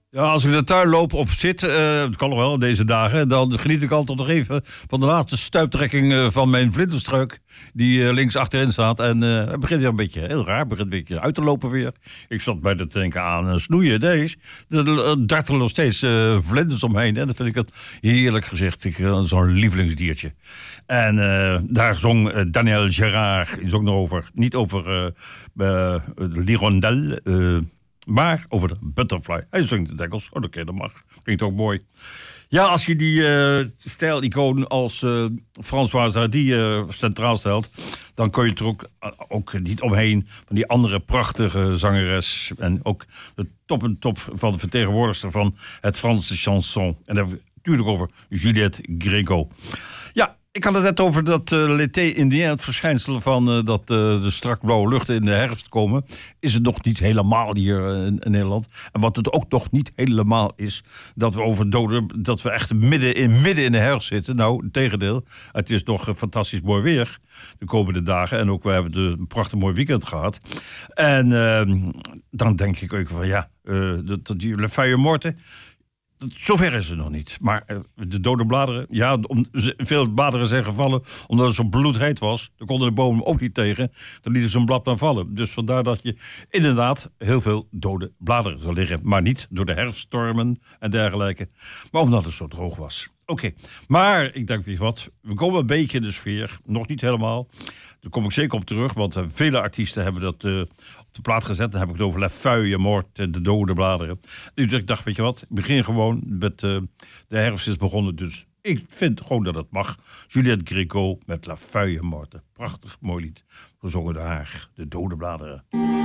Ja, als ik in de tuin loop of zit, dat kan nog wel deze dagen, dan geniet ik altijd nog even van de laatste stuiptrekking van mijn vlinderstruik, die links achterin staat. En het begint weer een beetje heel raar, begint een beetje uit te lopen weer. Ik zat bij het denken aan snoeien, deze. Er dartelen nog steeds vlinders omheen. En dat vind ik een heerlijk gezicht. Zo'n lievelingsdiertje. En daar zong Daniel Gérard, die zong erover, niet over l'hirondelle, maar over de butterfly. Hij zingt het Engels. Oh, oké, dat mag. Klinkt ook mooi. Ja, als je die stijlicoon als François Hardy centraal stelt, dan kun je er ook niet omheen van die andere prachtige zangeres. En ook de top en top van de vertegenwoordigster van het Franse chanson. En daar hebben we het natuurlijk over Juliette Gréco. Ja, ik had het net over dat l'été indien, het verschijnsel van dat de strak blauwe luchten in de herfst komen, is het nog niet helemaal hier in Nederland. En wat het ook nog niet helemaal is, dat we over doden, dat we echt midden in de herfst zitten. Nou, het tegendeel. Het is nog fantastisch mooi weer de komende dagen. En ook we hebben een prachtig mooi weekend gehad. En dan denk ik ook van ja, die Le Feuille Morte. Zover is het nog niet. Maar de dode bladeren, ja, veel bladeren zijn gevallen omdat het zo bloedheet was. Dan konden de bomen ook niet tegen. Dan lieten ze een blad dan vallen. Dus vandaar dat je inderdaad heel veel dode bladeren zal liggen. Maar niet door de herfststormen en dergelijke. Maar omdat het zo droog was. Oké. Maar ik denk, weet je wat, we komen een beetje in de sfeer. Nog niet helemaal. Daar kom ik zeker op terug, want vele artiesten hebben dat op de plaat gezet. Dan heb ik het over La Feuille Morte, de dode bladeren. Dus ik dacht, weet je wat, ik begin gewoon met de herfst is begonnen. Dus ik vind gewoon dat het mag. Juliette Gréco met La Feuille Morte. Prachtig, mooi lied. Gezongen door haar, de dode bladeren.